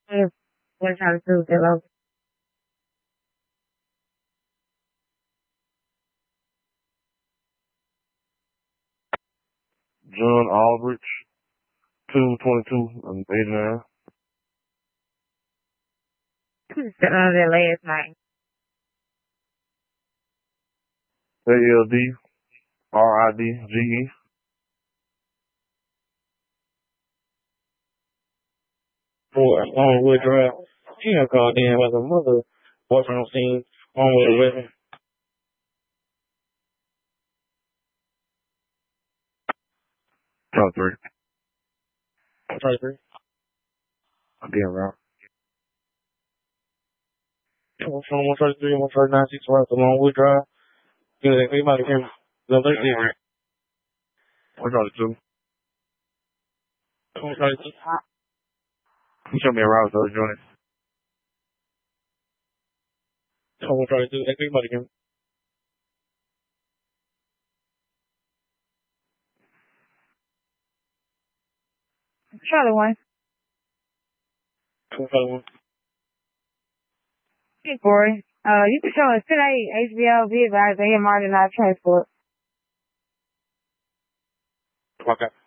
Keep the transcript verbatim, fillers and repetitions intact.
If we're trying to prove that love. John Aldrich, two twenty-two and eighty-nine. Got out of there last night. A L D R I D G E. For Longwood Drive. She got called in by the mother boyfriend seen on with a weapon. Top three. thirty-three. Again, route. one thirty-three, one thirty-nine, six right to Longwood Drive. You know, anybody can go thirteen, right? one thirty-two. one thirty-two. You show me a route, so join it. one thirty-two. Anybody can. Charlie one. one thirty-one. Hey, Corey. Uh, you can show us today H B O, be advised, A M R denied transport. Okay.